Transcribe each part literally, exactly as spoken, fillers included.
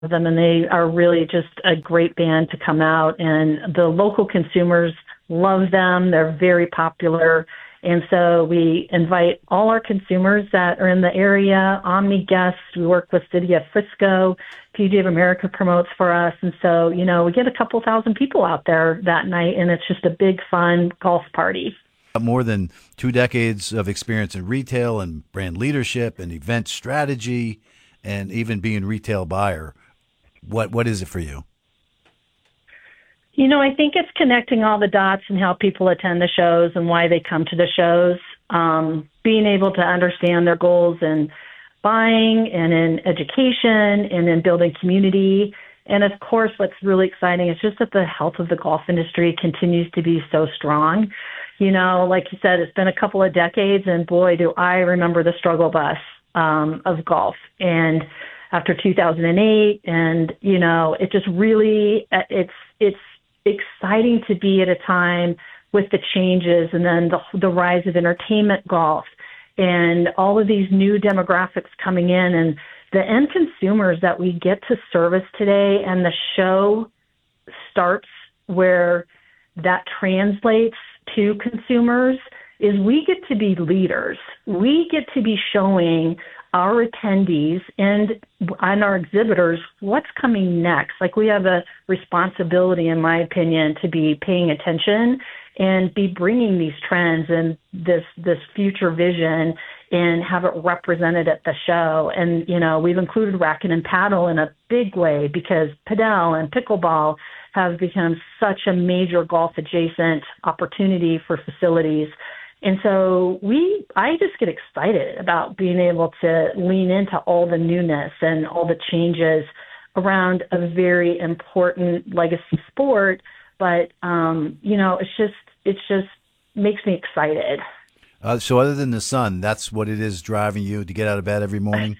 them, and they are really just a great band to come out. And the local consumers love them. They're very popular. And so we invite all our consumers that are in the area, Omni guests. We work with City of Frisco. P G A of America promotes for us. And so, you know, we get a couple thousand people out there that night, and it's just a big, fun golf party. More than two decades of experience in retail and brand leadership and event strategy and even being retail buyer. What What is it for you? You know, I think it's connecting all the dots and how people attend the shows and why they come to the shows, um, being able to understand their goals in buying and in education and in building community. And of course, what's really exciting is just that the health of the golf industry continues to be so strong. You know, like you said, it's been a couple of decades, and boy, do I remember the struggle bus um, of golf. And after two thousand eight, and, you know, it just really, it's, it's, exciting to be at a time with the changes and then the, the rise of entertainment golf and all of these new demographics coming in and the end consumers that we get to service today. And the show starts where that translates to consumers is we get to be leaders. We get to be showing our attendees and, and our exhibitors what's coming next. Like, we have a responsibility, in my opinion, to be paying attention and be bringing these trends and this this future vision and have it represented at the show. And, you know, we've included racket and paddle in a big way because padel and pickleball have become such a major golf adjacent opportunity for facilities. And so we, I just get excited about being able to lean into all the newness and all the changes around a very important legacy sport. But, um, you know, it's just, it's just makes me excited. Uh, so other than the sun, that's what it is driving you to get out of bed every morning?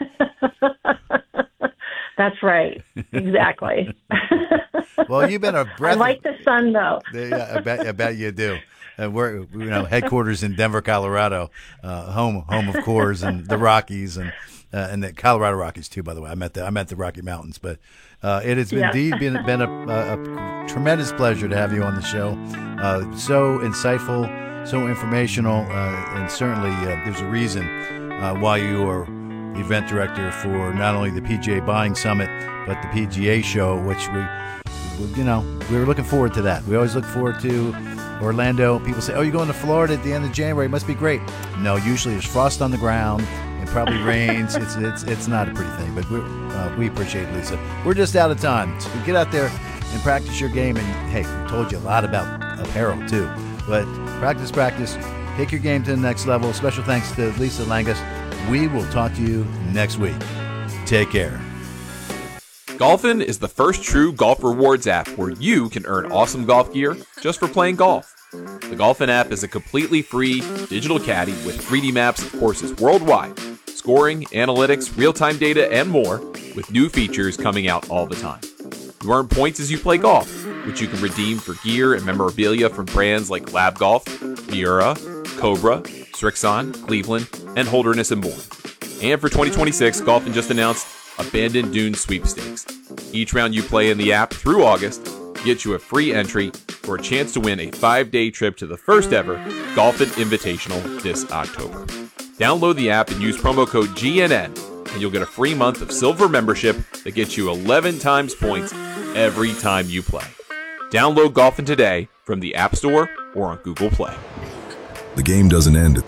That's right. Exactly. Well, you've been a breath. I like the sun, though. Yeah, I bet, I bet you do. Uh, we're, you know, headquarters in Denver, Colorado, uh, home home of Coors and the Rockies and uh, and the Colorado Rockies too. By the way, I met the I met the Rocky Mountains, but uh, it has been, yeah. indeed been been a, a, a tremendous pleasure to have you on the show. Uh, so insightful, so informational, uh, and certainly uh, there's a reason uh, why you are event director for not only the P G A Buying Summit but the P G A Show, which we, we you know, we were looking forward to that. We always look forward to Orlando. People say, oh, you're going to Florida at the end of January. It must be great. No, usually there's frost on the ground. It probably rains. It's it's it's not a pretty thing, but we uh, we appreciate it, Lisa. We're just out of time. So get out there and practice your game. And, hey, we told you a lot about apparel, too. But practice, practice. Take your game to the next level. Special thanks to Lisa Langus. We will talk to you next week. Take care. Golfin is the first true golf rewards app where you can earn awesome golf gear just for playing golf. The Golfin app is a completely free digital caddy with three D maps of courses worldwide, scoring, analytics, real-time data, and more, with new features coming out all the time. You earn points as you play golf, which you can redeem for gear and memorabilia from brands like Lab Golf, Miura, Cobra, Strixon, Cleveland, and Holderness and more. And for twenty twenty-six, Golfin just announced Abandoned Dunes Sweepstakes. Each round you play in the app through August gets you a free entry for a chance to win a five-day trip to the first ever Golfin Invitational this October. Download the app and use promo code G N N, and you'll get a free month of silver membership that gets you eleven times points every time you play. Download Golfin today from the App Store or on Google Play. The game doesn't end at the